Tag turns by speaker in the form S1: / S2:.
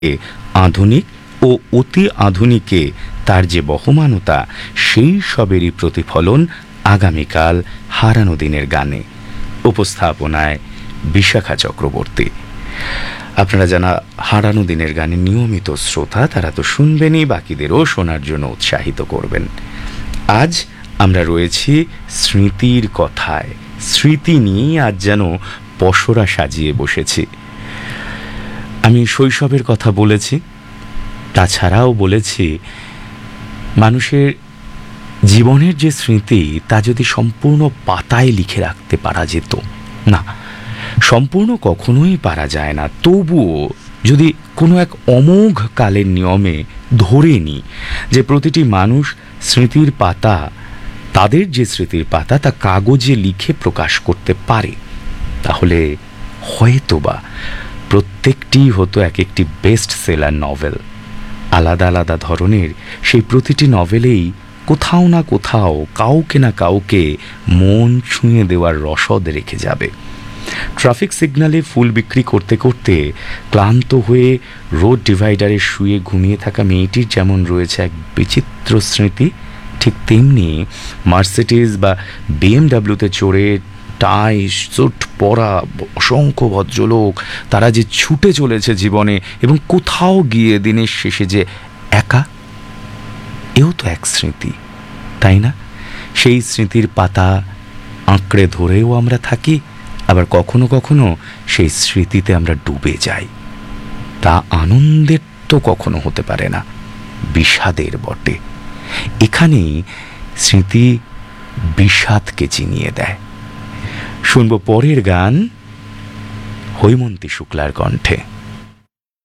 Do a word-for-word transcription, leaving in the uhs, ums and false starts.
S1: আধুনিক ও অতি আধুনিকে তার যে বহমানতা, সেই সবেরই প্রতিফলন আগামীকাল হারানো দিনের গানে। উপস্থাপনায় বিশাখা চক্রবর্তী। আপনারা যারা হারানো দিনের গানে নিয়মিত শ্রোতা, তারা তো শুনবেনই, বাকিদেরও শোনার জন্য উৎসাহিত করবেন। আজ আমরা রয়েছি স্মৃতির কথায়। স্মৃতি নিয়েই আজ যেন পসরা সাজিয়ে বসেছি। আমি শৈশবের কথা বলেছি, তাছাড়াও বলেছি মানুষের জীবনের যে স্মৃতি, তা যদি সম্পূর্ণ পাতায় লিখে রাখতে পারা যেত, না, সম্পূর্ণ কখনোই পারা যায় না, তবুও যদি কোনো এক অমোঘ কালের নিয়মে ধরে নিই যে প্রতিটি মানুষ স্মৃতির পাতা, তাদের যে স্মৃতির পাতা, তা কাগজে লিখে প্রকাশ করতে পারে, তাহলে হয়তোবা প্রত্যেকটি হতো এক একটি বেস্ট সেলার নভেল। আলাদা আলাদা ধরনের সেই প্রতিটি নভেলেই কোথাও না কোথাও কাউকে না কাউকে মন ছুঁয়ে দেওয়ার রসদ রেখে যাবে। ট্রাফিক সিগন্যালে ফুল বিক্রি করতে করতে ক্লান্ত হয়ে রোড ডিভাইডারে শুয়ে ঘুমিয়ে থাকা মেয়েটির যেমন রয়েছে এক বিচিত্র স্মৃতি, ঠিক তেমনি মার্সিডিজ বা বিএমডাব্লিউতে চড়ে টাই স্যুট পরা অসংখ্য ভদ্রলোক, তারা যে ছুটে চলেছে জীবনে এবং কোথাও গিয়ে দিনের শেষে যে একা, এও তো এক স্মৃতি, তাই না? সেই স্মৃতির পাতা আঁকড়ে ধরেও আমরা থাকি, আবার কখনো কখনো সেই স্মৃতিতে আমরা ডুবে যাই। তা আনন্দের তো কখনো হতে পারে না, বিষাদের বটে। এখানেই স্মৃতি বিষাদকে চিনিয়ে দেয়। শুনব পরের গান হৈমন্তী শুক্লার কণ্ঠে।